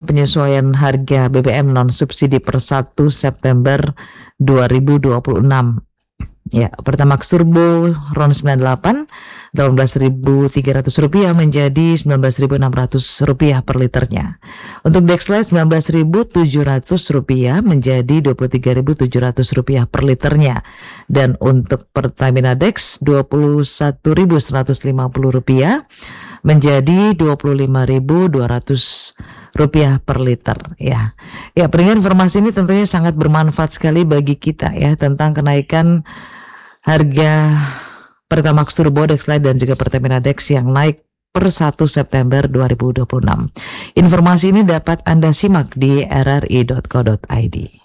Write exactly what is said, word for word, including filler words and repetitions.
penyesuaian harga B B M non subsidi per satu September dua ribu dua puluh enam. Ya, Pertamax Turbo RON sembilan puluh delapan delapan belas ribu tiga ratus rupiah menjadi sembilan belas ribu enam ratus rupiah per liternya. Untuk Dexlite sembilan belas ribu tujuh ratus rupiah menjadi dua puluh tiga ribu tujuh ratus rupiah per liternya. Dan untuk Pertamina Dex dua puluh satu ribu seratus lima puluh rupiah menjadi dua puluh lima ribu dua ratus rupiah per liter ya. Ya, pendengar, informasi ini tentunya sangat bermanfaat sekali bagi kita ya tentang kenaikan harga Pertamax Turbo, Dexlite dan juga Pertamina Dex yang naik per satu September dua ribu dua puluh enam. Informasi ini dapat Anda simak di r r i dot co dot i d.